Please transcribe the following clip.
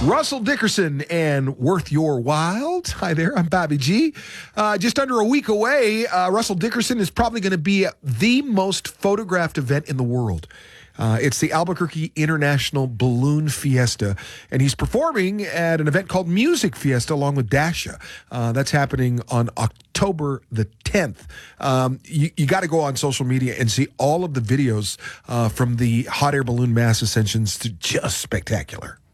Russell Dickerson and Worth Your While. Hi there, I'm Bobby G. Just under a week away, Russell Dickerson is probably going to be at the most photographed event in the world. It's the Albuquerque International Balloon Fiesta, and he's performing at an event called Music Fiesta along with Dasha. That's happening on October the 10th. You got to go on social media and see all of the videos from the hot air balloon mass ascensions. To just spectacular.